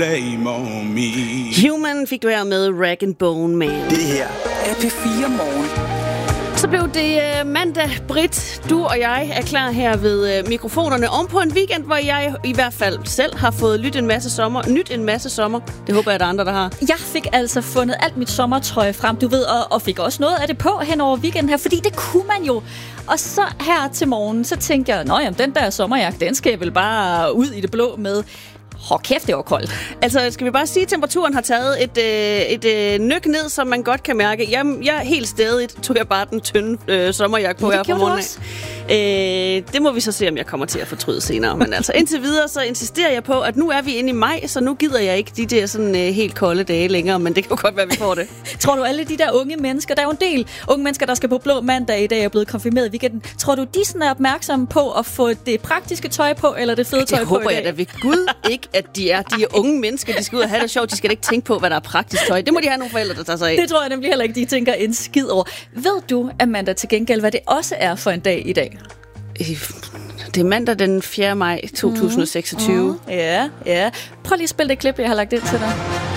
Human fik du her med Rag and Bone Man. Det her er P4 Morgen. Så blev det mandag. Britt, du og jeg er klar her ved mikrofonerne om på en weekend, hvor jeg i hvert fald selv har fået nyt en masse sommer. Det håber jeg, der er andre, der har. Jeg fik altså fundet alt mit sommertøj frem, du ved, og fik også noget af det på hen over weekenden her, fordi det kunne man jo. Og så her til morgen, så tænkte jeg, jamen den der sommerjakke, den skal jeg vel bare ud i det blå med. Kæft, det var koldt. Altså, skal vi bare sige, at temperaturen har taget et nyk ned, som man godt kan mærke. Jeg helt stædigt tog jeg bare den tynde sommerjakke på her på morgenen. Det må vi så se, om jeg kommer til at fortryde senere. Men altså, indtil videre, så insisterer jeg på, at nu er vi inde i maj, så nu gider jeg ikke de der sådan helt kolde dage længere, men det kan jo godt være, vi får det. Tror du, alle de der unge mennesker, der er jo en del unge mennesker, der skal på blå mandag i dag, er blevet konfirmeret i weekenden. Tror du, de sådan er opmærksomme på at få det praktiske tøj på, eller det fede tøj på i dag? Det håber jeg da ved Gud ikke, at de er unge mennesker, de skal ud og have det sjovt. De skal da ikke tænke på, hvad der er praktisk tøj. Det må de have nogle forældre, der tager sig af. Det tror jeg nemlig heller ikke, de tænker en skid over. Ved du, Amanda, til gengæld, hvad det også er for en dag i dag? Det er mandag den 4. maj 2026. Ja. Prøv lige at spille det klip, jeg har lagt ind til dig.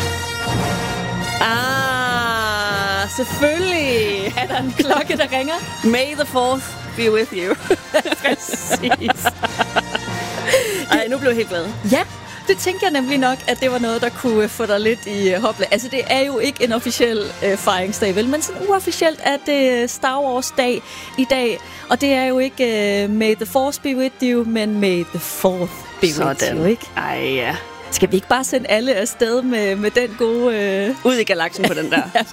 Selvfølgelig. Er der en klokke, der ringer? May the 4th be with you. Præcis. Ej, nu blev jeg helt glad. Ja, det tænker jeg nemlig nok, at det var noget, der kunne få dig lidt i hopla. Altså, det er jo ikke en officiel fejringsdag, vel? Men sådan uofficielt er det Star Wars-dag i dag. Og det er jo ikke May the Force be with you, men May the 4th be with you, ikke? Ej, ja. Skal vi ikke bare sende alle afsted med den gode... Ud i galaksen på den der. Ja,